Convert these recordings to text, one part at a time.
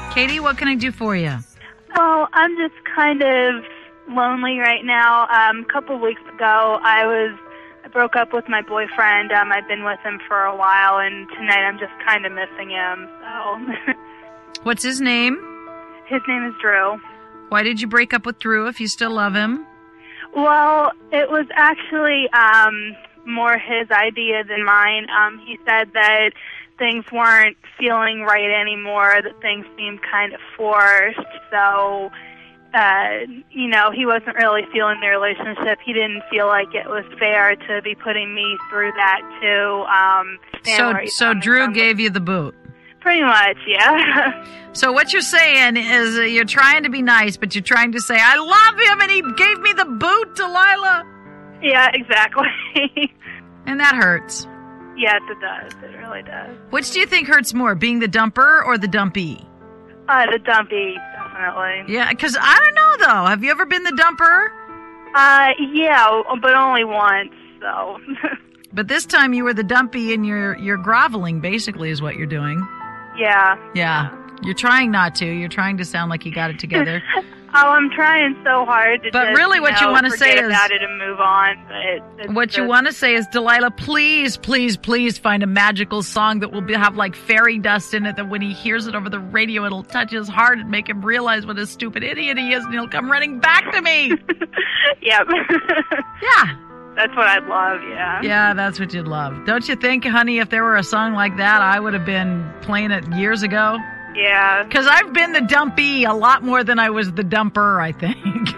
Katie, what can I do for you? Well, I'm just kind of lonely right now. A couple of weeks ago, I broke up with my boyfriend. I've been with him for a while, and tonight I'm just kind of missing him. So, What's his name? His name is Drew. Why did you break up with Drew if you still love him? Well, it was actually more his idea than mine. He said that things weren't feeling right anymore, that things seemed kind of forced. So, he wasn't really feeling the relationship. He didn't feel like it was fair to be putting me through that too. So Drew gave you the boot? Pretty much, yeah. So what you're saying is you're trying to be nice, but you're trying to say, I love him and he gave me the boot, Delilah. Yeah, exactly. And that hurts. Yes, it does. It really does. Which do you think hurts more, being the dumper or the dumpy? The dumpy, definitely. Yeah, because I don't know, though. Have you ever been the dumper? Yeah, but only once, so. But this time you were the dumpy and you're groveling, basically, is what you're doing. Yeah. You're trying not to. You're trying to sound like you got it together. I'm trying so hard to but really what you want to say is about it and move on. But what you want to say is, Delilah, please, please, please find a magical song that will have like fairy dust in it, that when he hears it over the radio, it'll touch his heart and make him realize what a stupid idiot he is, and he'll come running back to me. Yep. Yeah. That's what I'd love, yeah. Yeah, that's what you'd love. Don't you think, honey, if there were a song like that, I would have been playing it years ago? Yeah. Because I've been the dumpy a lot more than I was the dumper, I think.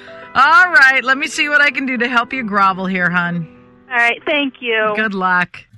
All right, let me see what I can do to help you grovel here, hon. All right, thank you. Good luck.